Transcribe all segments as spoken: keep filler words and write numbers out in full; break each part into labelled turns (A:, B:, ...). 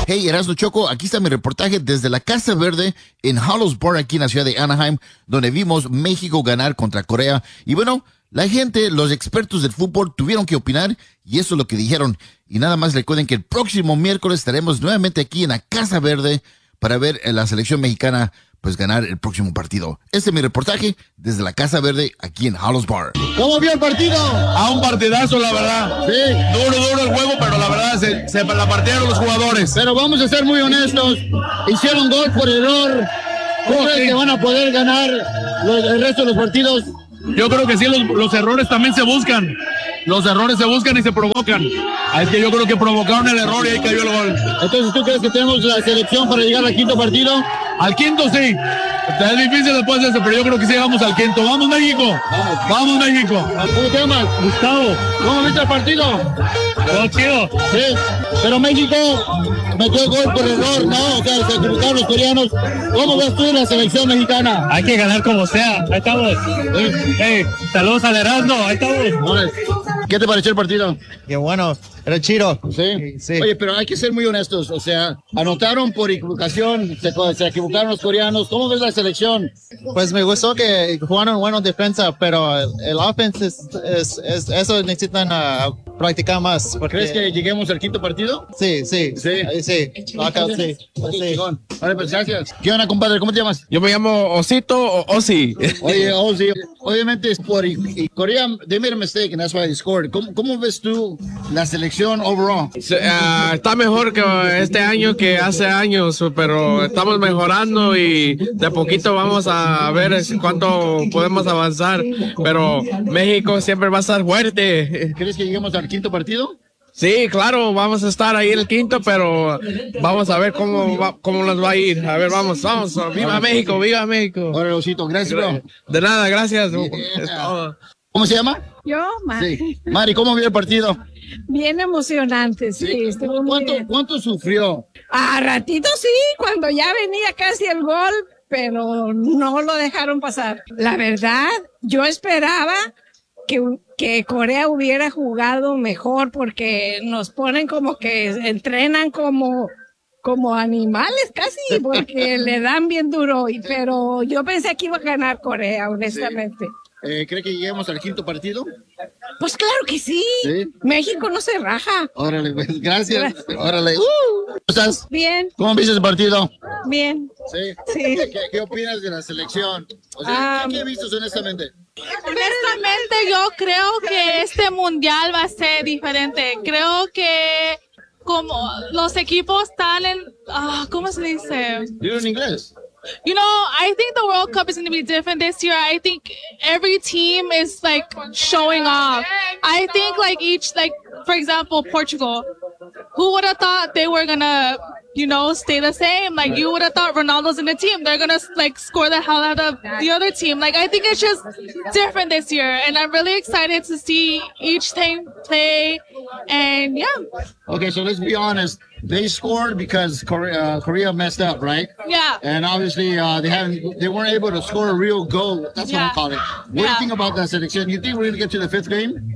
A: Hey, Erasmo Choco, aquí está mi reportaje desde la Casa Verde en Hollows Bar, aquí en la ciudad de Anaheim, donde vimos México ganar contra Corea. Y bueno, la gente, los expertos del fútbol tuvieron que opinar y eso es lo que dijeron. Y nada más recuerden que el próximo miércoles estaremos nuevamente aquí en la Casa Verde para ver a la selección mexicana pues ganar el próximo partido. Este es mi reportaje desde la Casa Verde aquí en Hollows Bar.
B: ¿Cómo vio el partido?
C: A un partidazo, la verdad.
B: Sí.
C: Duro, duro el juego, pero la verdad se, se la partieron los jugadores.
B: Pero vamos a ser muy honestos. Hicieron gol por error. ¿Cómo crees que van a poder ganar los, el resto de los partidos?
C: Yo creo que sí, los, los errores también se buscan. Los errores se buscan y se provocan. Es que yo creo que provocaron el error y ahí cayó el gol.
B: Entonces, ¿tú crees que tenemos la selección para llegar al quinto partido?
C: Al quinto sí. Es difícil después de eso, pero yo creo que sí llegamos al quinto. ¡Vamos, México! ¡Vamos, Vamos México!
B: ¿Cómo te llamas?
C: Gustavo.
B: ¿Cómo viste el partido?
C: Todo chido.
B: Sí, pero México metió el gol por error, ¿no? O sea, se equivocaron los coreanos. ¿Cómo ves tú la selección mexicana?
C: Hay que ganar como sea. Ahí estamos.
B: Sí.
C: Hey, saludos al Erasmo. Ahí estamos.
B: ¿Qué te pareció el partido?
D: Qué bueno, era chido.
B: Sí.
D: Sí.
B: Oye, pero hay que ser muy honestos. O sea, anotaron por equivocación, se, se equivocaron los coreanos. ¿Cómo ves la selección?
D: Pues me gustó que jugaron buena defensa, pero el, el offense es, es, es- eso necesitan uh, practicar más. Porque,
B: ¿Crees que lleguemos al quinto partido?
D: Sí, sí,
B: Sí.
D: Ahí sí, Knockout, sí.
B: Ok,
D: sí.
B: chingón. Vale, pues gracias. ¿Qué onda, compadre? ¿Cómo te llamas?
C: Yo me llamo Osito o Osi.
B: Oye, Ozzy, obviamente es por y, y Corea, they made a mistake and that's why they scored. ¿Cómo, cómo ves tú la selección overall?
E: Ah, está mejor que este año que hace años, pero estamos mejorando y de poquito vamos a ver cuánto podemos avanzar. Pero México siempre va a estar fuerte.
B: ¿Crees que lleguemos al quinto partido?
E: Sí, claro, vamos a estar ahí en el quinto, pero vamos a ver cómo va- cómo nos va a ir. A ver, vamos, vamos. ¡Viva México! ¡Viva México!
B: Órale, Osito, gracias, bro.
E: De nada, gracias.
B: Yeah.
E: Es todo.
B: ¿Cómo se llama?
F: Yo, Mari.
B: Sí. Mari, ¿cómo vio el partido?
F: Bien emocionante, sí.
B: Sí.
F: Estuvo muy
B: ¿Cuánto,
F: bien.
B: ¿Cuánto sufrió?
F: A ratito sí, cuando ya venía casi el gol, pero no lo dejaron pasar. La verdad, yo esperaba que, que Corea hubiera jugado mejor porque nos ponen como que entrenan como, como animales casi, porque le dan bien duro. Y, pero yo pensé que iba a ganar Corea, honestamente.
B: Eh, ¿Cree que lleguemos al quinto partido?
F: Pues claro que sí.
B: Sí.
F: México no se raja.
B: Órale, pues, gracias. Órale. Uh. ¿Cómo estás?
F: Bien,
B: ¿Cómo viste el partido?
F: bien.
B: Sí.
F: Sí.
B: ¿Qué, qué, qué opinas de la selección? O sea,
F: Um,
B: ¿qué, qué viste honestamente?
G: Honestamente, yo creo que este mundial va a ser diferente. Creo que como los equipos están en, ah, ¿cómo se dice?
B: Dilo en inglés.
G: You know, I think the World Cup is going to be different this year. I think every team is like showing off. I think like each, like, for example, Portugal. Who would have thought they were going to, you know, stay the same? Like, you would have thought Ronaldo's in the team. They're going to, like, score the hell out of the other team. Like, I think it's just different this year. And I'm really excited to see each team play. And, yeah.
B: Okay, so let's be honest. They scored because Korea, uh, Korea messed up, right?
G: Yeah.
B: And obviously, uh, they haven't, they weren't able to score a real goal. That's what I
G: Yeah.
B: call it. What do you
G: Yeah.
B: think about that selection? You think we're gonna get to the fifth game?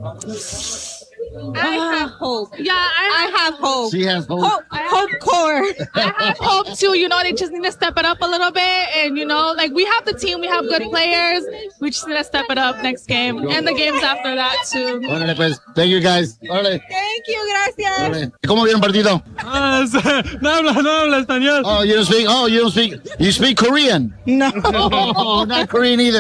G: I have hope. Yeah, I, I have hope.
B: She has hope.
G: Hope, hope core. I have hope too. You know, they just need to step it up a little bit. And, you know, like we have the team, we have good players. We just need to step it up next game and the games after that too.
B: Órale, pues. Thank you, guys. Órale.
G: Thank you, gracias.
B: Órale. ¿Cómo vieron el partido?
E: Ah, no habla, no habla español.
B: Oh, you don't speak. Oh, you don't speak. You speak Korean?
D: No.
B: Oh, not Korean either.